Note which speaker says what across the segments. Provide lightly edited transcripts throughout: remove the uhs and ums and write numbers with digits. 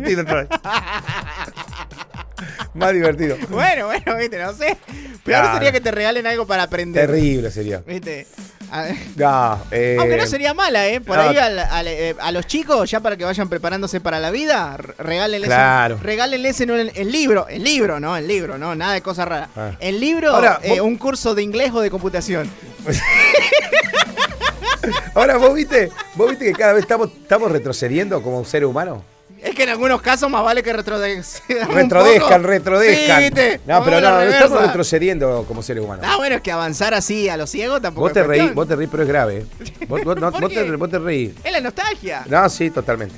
Speaker 1: divertido todo. Más divertido.
Speaker 2: Bueno, viste, no sé. Peor sería que te regalen algo para aprender.
Speaker 1: Terrible sería.
Speaker 2: ¿Viste?
Speaker 1: No,
Speaker 2: Aunque no sería mala, ¿eh? Por ahí a los chicos, ya para que vayan preparándose para la vida, regálenles, regálenles el libro, ¿no? Nada de cosas raras. El libro, ahora, un curso de inglés o de computación.
Speaker 1: Ahora, ¿vos viste que cada vez estamos retrocediendo como un ser humano?
Speaker 2: Es que en algunos casos más vale que retrodezcan.
Speaker 1: Retrodezcan.
Speaker 2: Sí, ¿viste?
Speaker 1: No, pero no estamos retrocediendo como seres humanos.
Speaker 2: Ah, bueno, es que avanzar así a lo ciego tampoco
Speaker 1: vos te reís, pero es grave. Vos te reís.
Speaker 2: Es la nostalgia.
Speaker 1: No, sí, totalmente.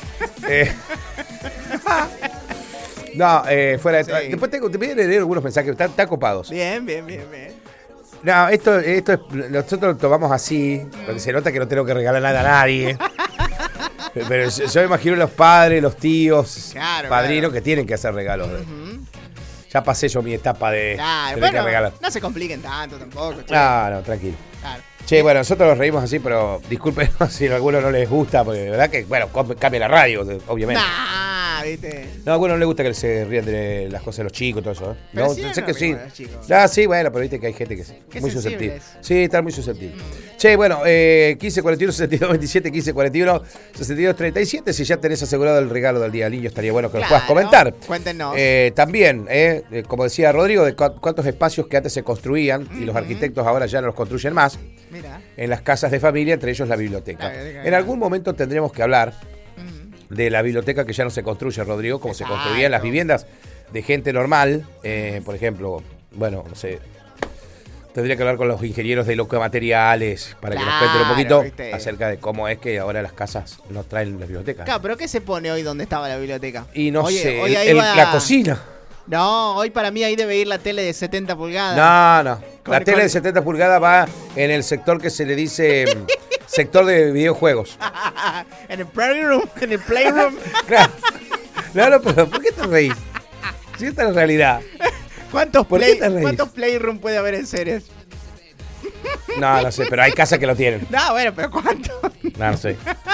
Speaker 1: No, fuera de... Sí. Después te voy a leer algunos mensajes, están copados.
Speaker 2: Bien.
Speaker 1: No, esto es... Nosotros lo tomamos así, porque se nota que no tengo que regalar nada a nadie. Pero yo me imagino los padres, los tíos, padrinos que tienen que hacer regalos. Ya pasé yo mi etapa de tener que regalar.
Speaker 2: No se compliquen tanto tampoco.
Speaker 1: No, tranquilo. Claro. Che, bueno, nosotros nos reímos así, pero disculpen si a alguno no les gusta, porque de verdad que, bueno, cambia la radio, obviamente.
Speaker 2: ¿Viste?
Speaker 1: No, a alguno no le gusta que se rían de las cosas de los chicos, todo eso.
Speaker 2: Pero
Speaker 1: no, sé que sí. Sí, bueno, pero viste que hay gente que es muy susceptible. Sí, están muy susceptibles. Che, bueno, 1541 62 27, 1541 62 37. Si ya tenés asegurado el regalo del Día del Niño, estaría bueno que lo puedas comentar.
Speaker 2: Cuéntenos.
Speaker 1: También, como decía Rodrigo, de cuántos espacios que antes se construían y los arquitectos ahora ya no los construyen más.
Speaker 2: Mira.
Speaker 1: En las casas de familia, entre ellos la biblioteca. En algún momento tendremos que hablar de la biblioteca que ya no se construye, Rodrigo, como se construían las viviendas de gente normal. Por ejemplo, bueno, no sé, tendría que hablar con los ingenieros de materiales para que nos cuenten un poquito acerca de cómo es que ahora las casas no traen las bibliotecas.
Speaker 2: Claro, pero ¿qué se pone hoy donde estaba la biblioteca?
Speaker 1: Y no sé, la cocina.
Speaker 2: No, hoy para mí ahí debe ir la tele de 70 pulgadas.
Speaker 1: No. La tele de 70 pulgadas va en el sector que se le dice sector de videojuegos.
Speaker 2: En el playroom.
Speaker 1: Claro, pero ¿por qué te reís? Si esta es la realidad.
Speaker 2: ¿Cuántos playroom puede haber en series?
Speaker 1: No sé, pero hay casas que lo tienen.
Speaker 2: No, bueno, pero ¿cuántos?
Speaker 1: No sé.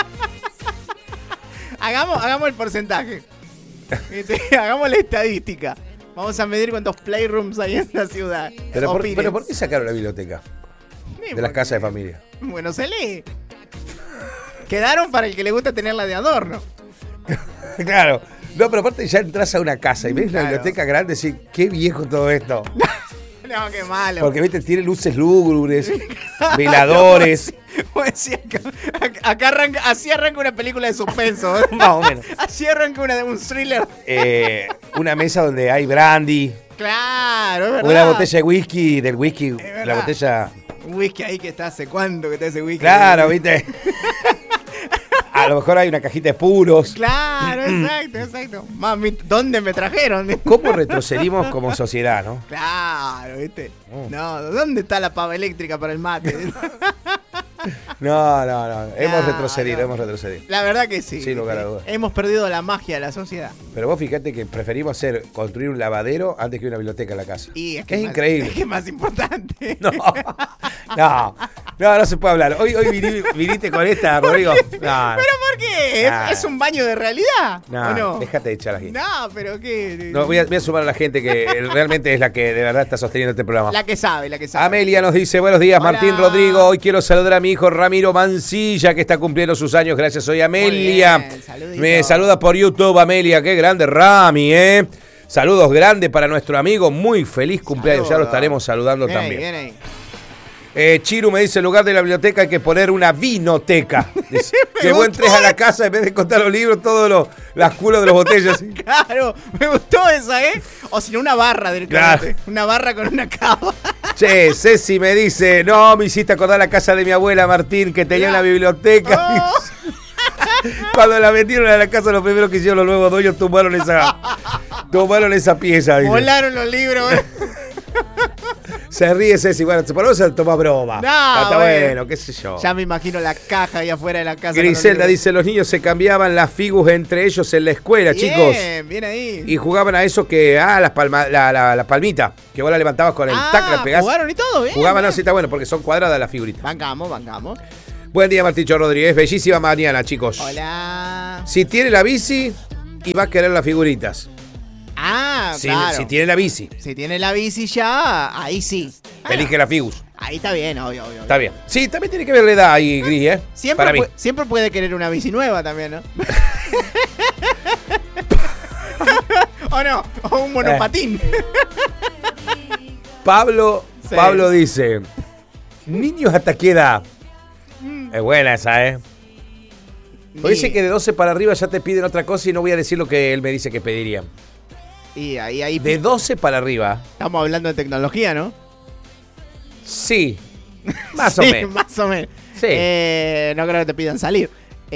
Speaker 2: Hagamos el porcentaje. Hagamos la estadística. Vamos a medir cuántos playrooms hay en la ciudad.
Speaker 1: Pero ¿por qué sacaron la biblioteca de las casas de familia?
Speaker 2: Bueno, se lee. Quedaron para el que le gusta tenerla de adorno.
Speaker 1: Claro. No, pero aparte ya entras a una casa y ves la biblioteca grande y decís, qué viejo todo esto.
Speaker 2: No, qué malo.
Speaker 1: Porque, viste, tiene luces lúgubres, veladores.
Speaker 2: Así arranca una película de suspenso.
Speaker 1: Más o menos.
Speaker 2: Así arranca un thriller.
Speaker 1: Una mesa donde hay brandy.
Speaker 2: Claro, es verdad.
Speaker 1: Una botella de whisky, la botella...
Speaker 2: Un whisky ahí que está hace cuánto que está ese whisky.
Speaker 1: Claro, viste. A lo mejor hay una cajita de puros.
Speaker 2: Claro, exacto. Mami, ¿dónde me trajeron?
Speaker 1: ¿Cómo retrocedimos como sociedad, no?
Speaker 2: Claro, ¿viste? No, ¿dónde está la pava eléctrica para el mate?
Speaker 1: No. Hemos retrocedido.
Speaker 2: La verdad que sí.
Speaker 1: Sin lugar a dudas.
Speaker 2: Hemos perdido la magia de la sociedad.
Speaker 1: Pero vos fíjate que preferimos construir un lavadero antes que una biblioteca en la casa.
Speaker 2: Y es
Speaker 1: increíble.
Speaker 2: Es que es más importante.
Speaker 1: No se puede hablar. Hoy viniste con esta, Rodrigo.
Speaker 2: ¿Pero por qué? ¿Es un baño de realidad?
Speaker 1: No, déjate de echar la gente.
Speaker 2: No, pero ¿qué?
Speaker 1: No, voy a sumar a la gente que realmente es la que de verdad está sosteniendo este programa.
Speaker 2: La que sabe.
Speaker 1: Amelia nos dice, buenos días, hola. Martín Rodrigo. Hoy quiero saludar a mi hijo Ramiro Mancilla, que está cumpliendo sus años. Gracias, soy Amelia. Me saluda por YouTube, Amelia. Qué grande, Rami, Saludos grandes para nuestro amigo. Muy feliz cumpleaños. Ya lo estaremos saludando también.
Speaker 2: Bien ahí.
Speaker 1: Chiru me dice, en lugar de la biblioteca hay que poner una vinoteca. Que vos entres a la casa, en vez de contar los libros, todos las culos de las botellas. ¿Sí?
Speaker 2: Claro, me gustó esa, O si no, una barra directamente. Claro. Una barra con una cava.
Speaker 1: Che, Ceci me dice, no, me hiciste acordar la casa de mi abuela Martín, que tenía una biblioteca. Oh. Cuando la metieron a la casa, lo primero que hicieron los nuevos dueños, tumbaron esa pieza.
Speaker 2: Volaron los libros,
Speaker 1: Se ríe Ceci, bueno, por eso se toma broma.
Speaker 2: No,
Speaker 1: está bueno, qué sé yo.
Speaker 2: Ya me imagino la caja ahí afuera de la casa.
Speaker 1: Griselda dice, los niños se cambiaban las figus entre ellos en la escuela, chicos.
Speaker 2: Bien ahí.
Speaker 1: Y jugaban a eso que, la palmita, que vos la levantabas con el tac, la pegás.
Speaker 2: Jugaron y todo, bien.
Speaker 1: Jugaban así, está bueno, porque son cuadradas las figuritas.
Speaker 2: Bancamos.
Speaker 1: Buen día, Marticho Rodríguez. Bellísima mañana, chicos.
Speaker 2: Hola.
Speaker 1: Si tiene la bici, y va a querer las figuritas.
Speaker 2: Claro.
Speaker 1: Si tiene la bici.
Speaker 2: Si tiene la bici ya, ahí sí.
Speaker 1: Elige la Figus.
Speaker 2: Ahí está bien, obvio.
Speaker 1: Está bien. Sí, también tiene que ver la edad ahí, Gris, ¿eh?
Speaker 2: Siempre puede querer una bici nueva también, ¿no? ¿O no? O un monopatín.
Speaker 1: Pablo dice, ¿niños hasta qué edad? Es buena esa, ¿eh? O dice que de 12 para arriba ya te piden otra cosa y no voy a decir lo que él me dice que pedirían.
Speaker 2: Y ahí
Speaker 1: de 12 para arriba.
Speaker 2: Estamos hablando de tecnología, ¿no?
Speaker 1: Sí. Más o menos.
Speaker 2: Más o menos.
Speaker 1: Sí.
Speaker 2: No creo que te pidan salir.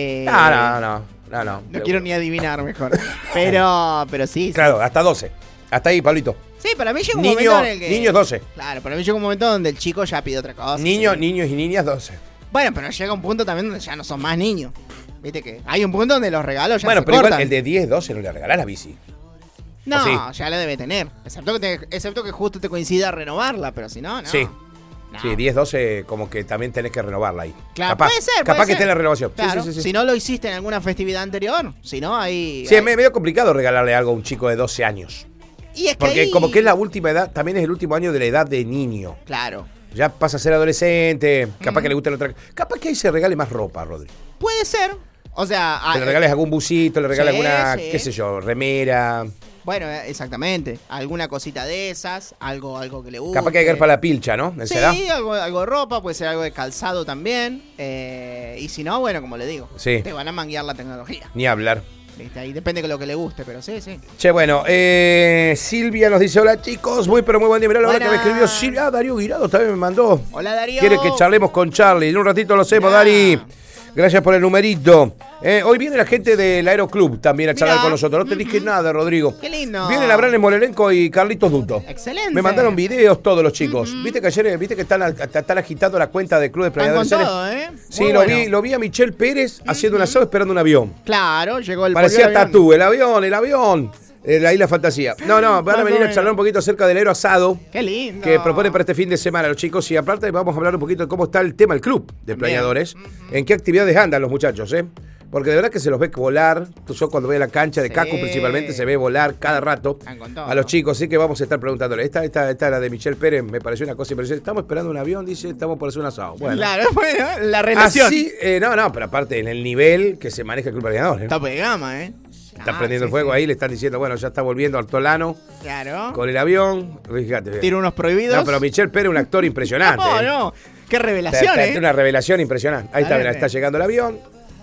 Speaker 1: No.
Speaker 2: No quiero ni adivinar mejor. Pero sí.
Speaker 1: Claro, hasta 12. Hasta ahí, Pablito.
Speaker 2: Sí, para mí llega un momento en el que...
Speaker 1: Niños 12.
Speaker 2: Claro, para mí llega un momento donde el chico ya pide otra cosa.
Speaker 1: Niños y niñas 12.
Speaker 2: Bueno, pero llega un punto también donde ya no son más niños. Viste que hay un punto donde los regalos ya
Speaker 1: se
Speaker 2: cortan.
Speaker 1: Bueno, pero igual el de 10, 12 no le regalás la bici.
Speaker 2: No, sí, ya la debe tener. Excepto que justo te coincida renovarla, pero si no, no.
Speaker 1: Sí. No. Sí, 10, 12 como que también tenés que renovarla ahí.
Speaker 2: Claro, puede ser.
Speaker 1: Capaz que esté en la renovación.
Speaker 2: Claro,
Speaker 1: sí.
Speaker 2: Si no lo hiciste en alguna festividad anterior, si no, ahí...
Speaker 1: Sí, es medio complicado regalarle algo a un chico de 12 años.
Speaker 2: Y es que
Speaker 1: porque como que es la última edad, también es el último año de la edad de niño.
Speaker 2: Claro.
Speaker 1: Ya pasa a ser adolescente, capaz que le gusta la otra... Capaz que ahí se regale más ropa, Rodri.
Speaker 2: Puede ser. O sea...
Speaker 1: le regales algún busito, le regales alguna, qué sé yo, remera...
Speaker 2: Bueno, exactamente. Alguna cosita de esas, algo que le guste.
Speaker 1: Capaz que hay que ir para la pilcha, ¿no?
Speaker 2: Sí, algo de ropa, puede ser algo de calzado también. Y si no, bueno, como le digo, te van a manguear la tecnología.
Speaker 1: Ni hablar.
Speaker 2: Ahí depende de lo que le guste, pero sí.
Speaker 1: Che, bueno, Silvia nos dice, hola chicos, muy buen día. Mirá la hora que me escribió Silvia. Darío Guirado también me mandó.
Speaker 2: Hola Darío.
Speaker 1: Quiere que charlemos con Charlie. En un ratito lo hacemos, Dari. Gracias por el numerito. Hoy viene la gente del Aeroclub también a charlar con nosotros. No te dije nada, Rodrigo.
Speaker 2: Qué lindo.
Speaker 1: Vienen Abraham Molerenco y Carlitos Duto.
Speaker 2: Excelente.
Speaker 1: Me mandaron videos todos los chicos. Viste que ayer que están agitando la cuenta de Club de Playadores.
Speaker 2: Están con todo, ¿eh?
Speaker 1: Sí, lo vi a Michelle Pérez haciendo un asado esperando un avión.
Speaker 2: Claro, llegó el
Speaker 1: Parecía Tatú, el avión. La isla fantasía. No, van a venir a charlar un poquito acerca del aero asado.
Speaker 2: Qué lindo.
Speaker 1: Que propone para este fin de semana los chicos. Y aparte vamos a hablar un poquito de cómo está el tema del club de Playadores. En qué actividades andan los muchachos, Porque de verdad que se los ve volar. Yo cuando voy a la cancha de Caco principalmente se ve volar cada rato a los chicos. Así que vamos a estar preguntándole. Esta la de Michelle Pérez me pareció una cosa impresionante. Estamos esperando un avión, dice, estamos por hacer un asado. Bueno.
Speaker 2: Claro, la relación.
Speaker 1: Así, no, pero aparte en el nivel que se maneja el club de Playadores.
Speaker 2: Está de gama,
Speaker 1: Está prendiendo el fuego ahí, le están diciendo, bueno, ya está volviendo Altolano.
Speaker 2: Claro.
Speaker 1: Con el avión. Fíjate.
Speaker 2: Tiro unos prohibidos.
Speaker 1: No, pero Michelle Pérez es un actor impresionante.
Speaker 2: No. Qué revelación,
Speaker 1: Una revelación impresionante. Ahí está llegando el avión.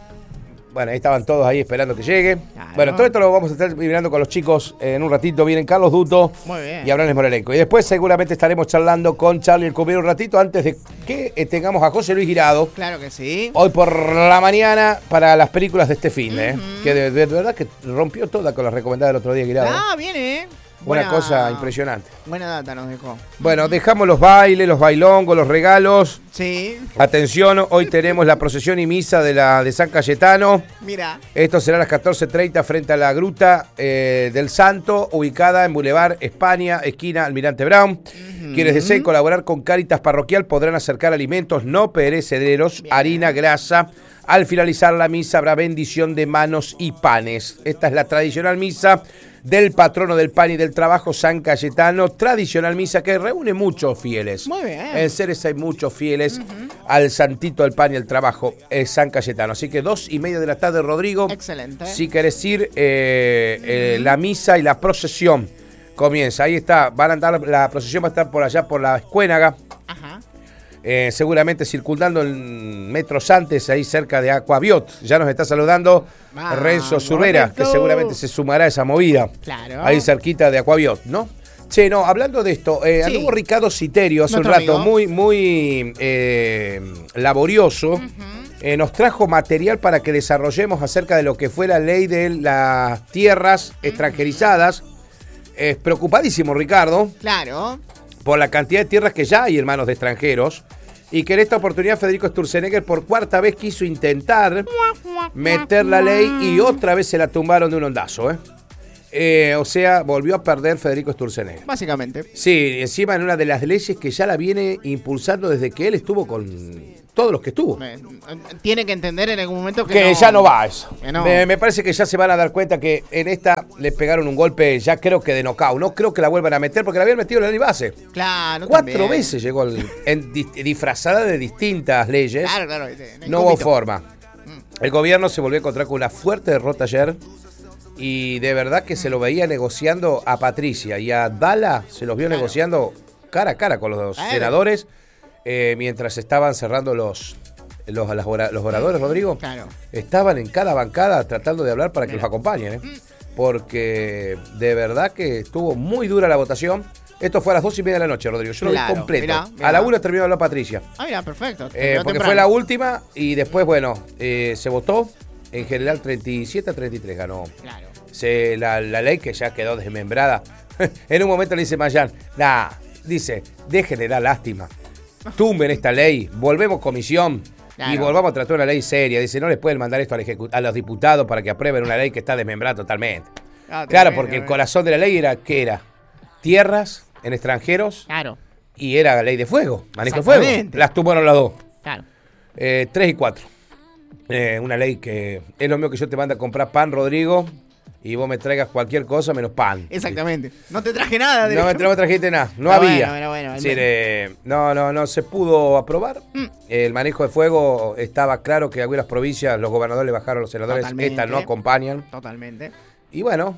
Speaker 1: Bueno, ahí estaban todos ahí esperando que llegue. Claro. Bueno, todo esto lo vamos a estar mirando con los chicos en un ratito. Vienen Carlos Duto y Abraham Morelenco. Y después seguramente estaremos charlando con Charlie el Cubero un ratito antes de que tengamos a José Luis Guirado.
Speaker 2: Claro que sí.
Speaker 1: Hoy por la mañana para las películas de este fin, que de verdad que rompió toda con las recomendadas del otro día, Guirado.
Speaker 2: Viene,
Speaker 1: Una cosa impresionante.
Speaker 2: Buena data nos dejó.
Speaker 1: Bueno, dejamos los bailes, los bailongos, los regalos.
Speaker 2: Sí.
Speaker 1: Atención, hoy tenemos la procesión y misa de San Cayetano.
Speaker 2: Mira.
Speaker 1: Esto será a las 14:30 frente a la Gruta del Santo, ubicada en Boulevard España, esquina Almirante Brown. Quienes deseen colaborar con Cáritas Parroquial podrán acercar alimentos no perecederos, harina, grasa. Al finalizar la misa habrá bendición de manos y panes. Esta es la tradicional misa del patrono del pan y del trabajo, San Cayetano. Tradicional misa que reúne muchos fieles.
Speaker 2: Muy bien.
Speaker 1: En Ceres hay muchos fieles al santito del pan y el trabajo, San Cayetano. Así que 2:30 de la tarde, Rodrigo.
Speaker 2: Excelente.
Speaker 1: Si querés ir, la misa y la procesión comienza. Ahí está, van a andar, la procesión va a estar por allá por la Escuénaga.
Speaker 2: Ajá.
Speaker 1: Seguramente circundando en metros antes, ahí cerca de Aquaviot. Ya nos está saludando Renzo Zurrera, que seguramente se sumará a esa movida.
Speaker 2: Claro.
Speaker 1: Ahí cerquita de Aquaviot, ¿no? Che, no, hablando de esto, anduvo Ricardo Citerio hace un rato, muy laborioso. Nos trajo material para que desarrollemos acerca de lo que fue la ley de las tierras extranjerizadas. Preocupadísimo, Ricardo.
Speaker 2: Claro.
Speaker 1: Por la cantidad de tierras que ya hay en manos de extranjeros, y que en esta oportunidad Federico Sturzenegger por cuarta vez quiso intentar meter la ley y otra vez se la tumbaron de un ondazo, O sea, volvió a perder Federico Sturzenegger.
Speaker 2: Básicamente.
Speaker 1: Sí, encima en una de las leyes que ya la viene impulsando desde que él estuvo con todos los que estuvo.
Speaker 2: Tiene que entender en algún momento
Speaker 1: que ya no va eso. No. Me parece que ya se van a dar cuenta que en esta le pegaron un golpe, ya creo que de knockout. No creo que la vuelvan a meter porque la habían metido en la ley base.
Speaker 2: Claro.
Speaker 1: 4 veces llegó disfrazada de distintas leyes.
Speaker 2: Claro.
Speaker 1: No hubo forma. El gobierno se volvió a encontrar con una fuerte derrota ayer. Y de verdad que se lo veía negociando a Patricia y a Dala, se los vio negociando cara a cara con los senadores mientras estaban cerrando los oradores, Rodrigo.
Speaker 2: Claro.
Speaker 1: Estaban en cada bancada tratando de hablar para que los acompañen, porque de verdad que estuvo muy dura la votación. Esto fue a las 2:30 de la noche, Rodrigo. Yo lo vi completo.
Speaker 2: Mirá.
Speaker 1: A la 1 terminó de hablar Patricia.
Speaker 2: Mira, perfecto.
Speaker 1: Porque fue la última y después, se votó. En general 37-33 ganó.
Speaker 2: Claro.
Speaker 1: La ley que ya quedó desmembrada. En un momento le dice Mayán, dice, dejen de dar lástima. Tumben esta ley, volvemos comisión y volvamos a tratar una ley seria. Dice, no les pueden mandar esto a los diputados para que aprueben una ley que está desmembrada totalmente. Claro, porque el corazón de la ley era, ¿qué era? Tierras en extranjeros.
Speaker 2: Claro.
Speaker 1: Y era la ley de fuego, manejo de fuego. Las tumbaron las dos.
Speaker 2: Claro.
Speaker 1: 3 y 4. Una ley que es lo mismo que yo te mando a comprar pan, Rodrigo, y vos me traigas cualquier cosa menos pan.
Speaker 2: Exactamente. No te traje nada.
Speaker 1: No me trajiste nada. No había. No se pudo aprobar. El manejo de fuego estaba claro que algunas provincias, los gobernadores le bajaron a los senadores.
Speaker 2: Totalmente.
Speaker 1: Estas no acompañan.
Speaker 2: Totalmente.
Speaker 1: Y bueno,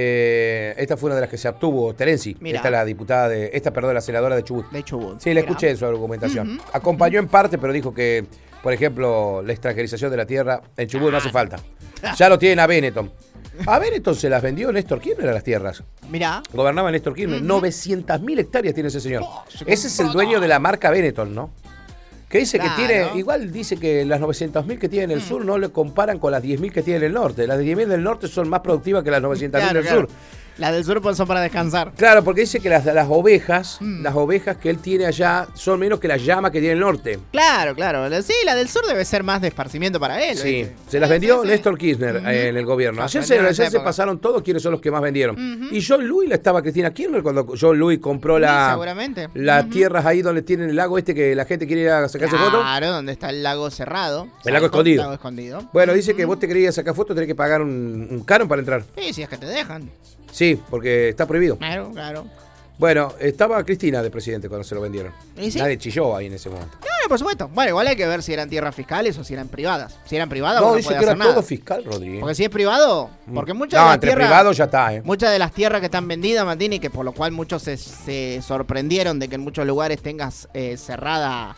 Speaker 1: esta fue una de las que se abstuvo, Terenzi. Esta es la diputada la senadora de Chubut. Sí, le escuché en su argumentación. Acompañó en parte, pero dijo que, por ejemplo, la extranjerización de la tierra en Chubut no hace falta. Ya lo tienen a Benetton. A Benetton se las vendió Néstor Kirchner a las tierras.
Speaker 2: Mirá.
Speaker 1: Gobernaba Néstor Kirchner. 900.000 hectáreas tiene ese señor. Ese es el dueño de la marca Benetton, ¿no? Que dice que tiene, igual dice que las 900.000 que tiene en el sur no le comparan con las 10.000 que tiene en el norte. Las de 10.000 del norte son más productivas que las 900.000 del sur.
Speaker 2: Las del sur son para descansar.
Speaker 1: Claro, porque dice que las ovejas que él tiene allá son menos que las llamas que tiene el norte.
Speaker 2: Claro. Sí, la del sur debe ser más de esparcimiento para él.
Speaker 1: Sí, se las vendió Néstor Kirchner en el gobierno. Ayer se pasaron todos quiénes son los que más vendieron. Y John Lewis la estaba Cristina Kirchner cuando John Lewis compró las tierras ahí donde tienen el lago que la gente quiere ir a sacarse fotos.
Speaker 2: Claro, donde está el lago cerrado.
Speaker 1: El lago escondido. Bueno, dice que vos te querías sacar fotos, tenés que pagar un canon para entrar.
Speaker 2: Sí, si es que te dejan.
Speaker 1: Sí, porque está prohibido.
Speaker 2: Claro.
Speaker 1: Bueno, estaba Cristina de presidente cuando se lo vendieron.
Speaker 2: ¿Sí?
Speaker 1: Nadie chilló ahí en ese momento.
Speaker 2: Claro, por supuesto. Bueno, igual hay que ver si eran tierras fiscales o si eran privadas. Si eran privadas,
Speaker 1: no, dice que era todo fiscal, Rodríguez.
Speaker 2: Porque si es privado, porque muchas de las
Speaker 1: entre privados ya está,
Speaker 2: Muchas de las tierras que están vendidas, Martini, que por lo cual muchos se sorprendieron de que en muchos lugares tengas cerrada,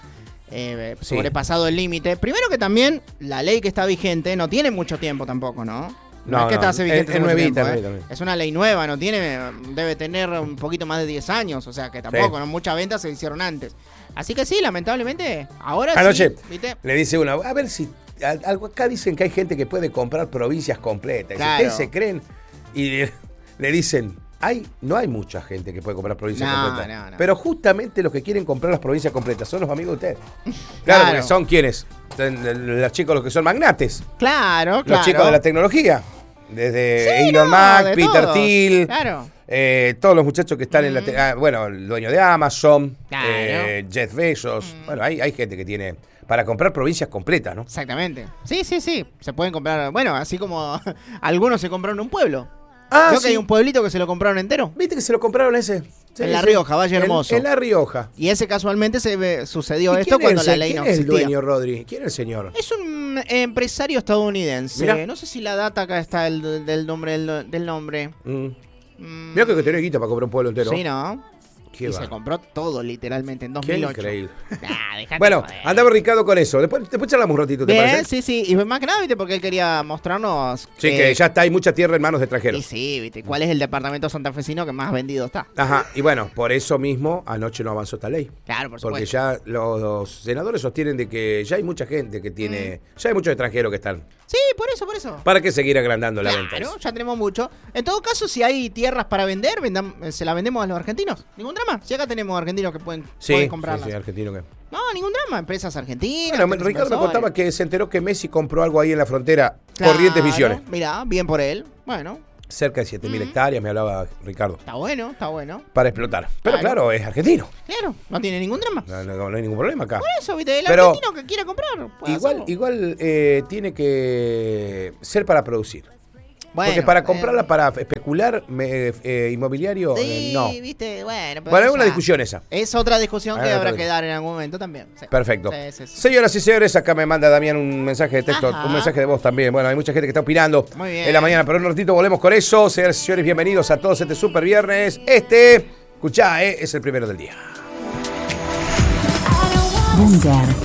Speaker 2: sobrepasado el límite. Primero que también la ley que está vigente no tiene mucho tiempo tampoco, ¿no? No es que está vigente.
Speaker 1: Es nuevita.
Speaker 2: Es una ley nueva, debe tener un poquito más de 10 años, o sea que tampoco, ¿no? Muchas ventas se hicieron antes. Así que sí, lamentablemente, ahora
Speaker 1: anoche
Speaker 2: sí. ¿Viste?
Speaker 1: Le dice uno, a ver si, acá dicen que hay gente que puede comprar provincias completas.
Speaker 2: Claro.
Speaker 1: Y ustedes se creen y le dicen, no hay mucha gente que puede comprar provincias completas. No. Pero justamente los que quieren comprar las provincias completas son los amigos de ustedes. Claro, porque son quienes, los chicos los que son magnates.
Speaker 2: Claro.
Speaker 1: Los chicos de la tecnología. Desde Elon Musk, Peter Thiel, todos los muchachos que están en la... el dueño de Amazon, Jeff Bezos. Bueno, hay gente que tiene para comprar provincias completas, ¿no?
Speaker 2: Exactamente. Sí. Se pueden comprar... Bueno, así como algunos se compraron un pueblo. Creo que hay un pueblito que se lo compraron entero.
Speaker 1: ¿Viste que se lo compraron ese?
Speaker 2: En La Rioja, Valle Hermoso.
Speaker 1: En La Rioja.
Speaker 2: Y ese casualmente sucedió esto cuando la ley no existía.
Speaker 1: ¿Quién es el dueño, Rodri? ¿Quién es el señor?
Speaker 2: Es un empresario estadounidense. Mirá. No sé si la data acá está del nombre.
Speaker 1: Mirá que tenés guita para comprar un pueblo entero.
Speaker 2: Sí, ¿no? Y se compró todo literalmente en 2008.
Speaker 1: Qué increíble. Bueno, andamos Ricardo con eso. Después charlamos un ratito, ¿te parece?
Speaker 2: Sí. Y más que nada, ¿viste? Porque él quería mostrarnos...
Speaker 1: Sí, que ya hay mucha tierra en manos de extranjeros.
Speaker 2: Y sí, ¿viste? ¿Cuál es el departamento santafesino que más vendido está?
Speaker 1: Ajá, y bueno, por eso mismo anoche no avanzó esta ley.
Speaker 2: Claro, por supuesto.
Speaker 1: Porque ya los senadores sostienen de que ya hay mucha gente que tiene... Ya hay muchos extranjeros que están.
Speaker 2: Sí, por eso.
Speaker 1: ¿Para qué seguir agrandando la venta?
Speaker 2: Claro, ya tenemos mucho. En todo caso, si hay tierras para vender, se las vendemos a los argentinos. Ningún drama. Si acá tenemos argentinos que pueden comprarlas.
Speaker 1: Sí, argentinos que...
Speaker 2: No, ningún drama. Empresas argentinas.
Speaker 1: Bueno, Ricardo me contaba que se enteró que Messi compró algo ahí en la frontera, Corrientes Misiones.
Speaker 2: Mirá, bien por él. Bueno.
Speaker 1: cerca de 7.000 hectáreas, me hablaba Ricardo.
Speaker 2: Está bueno, está bueno.
Speaker 1: Para explotar. Pero claro, es argentino.
Speaker 2: Claro, no tiene ningún drama.
Speaker 1: No hay ningún problema acá.
Speaker 2: Por eso, viste, el argentino que quiera comprar.
Speaker 1: Igual tiene que ser para producir.
Speaker 2: Bueno,
Speaker 1: porque para comprarla, para especular inmobiliario, no.
Speaker 2: ¿Viste?
Speaker 1: Bueno, es una discusión esa.
Speaker 2: Es otra discusión que habrá que dar en algún momento también. Sí.
Speaker 1: Perfecto.
Speaker 2: Sí.
Speaker 1: Señoras y señores, acá me manda Damián un mensaje de texto, un mensaje de voz también. Bueno, hay mucha gente que está opinando en la mañana, pero un ratito volvemos con eso. Señoras y señores, bienvenidos a todos este super viernes. Escuchá, es el primero del día.
Speaker 3: Búnker.